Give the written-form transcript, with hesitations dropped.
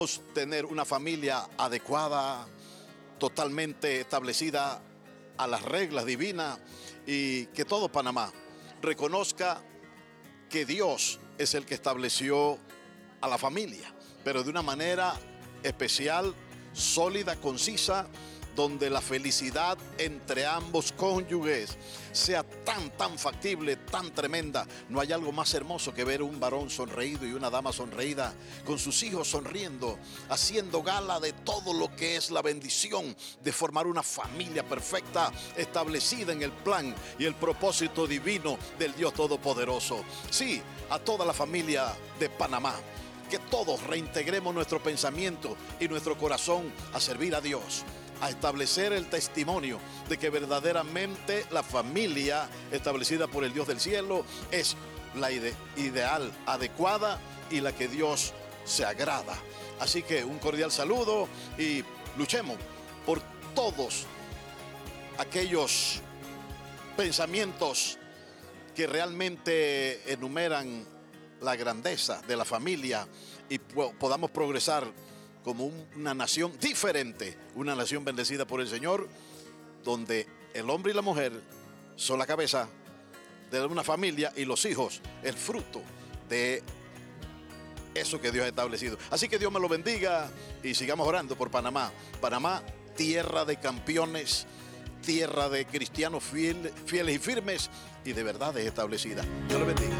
Tener una familia adecuada, totalmente establecida a las reglas divinas, y que todo Panamá reconozca que Dios es el que estableció a la familia, pero de una manera especial, sólida, concisa, donde la felicidad entre ambos cónyuges sea tan factible, tan tremenda. No hay algo más hermoso que ver un varón sonreído y una dama sonreída, con sus hijos sonriendo, haciendo gala de todo lo que es la bendición de formar una familia perfecta, establecida en el plan y el propósito divino del Dios Todopoderoso. Sí, a toda la familia de Panamá, que todos reintegremos nuestro pensamiento y nuestro corazón a servir a Dios, a establecer el testimonio de que verdaderamente la familia establecida por el Dios del cielo es la ideal, adecuada y la que Dios se agrada. Así que un cordial saludo y luchemos por todos aquellos pensamientos que realmente enumeran la grandeza de la familia y podamos progresar como una nación diferente, una nación bendecida por el Señor, donde el hombre y la mujer son la cabeza de una familia y los hijos el fruto de eso que Dios ha establecido. Así que Dios me lo bendiga y sigamos orando por Panamá. Panamá, tierra de campeones, tierra de cristianos fieles y firmes y de verdades establecidas. Dios lo bendiga.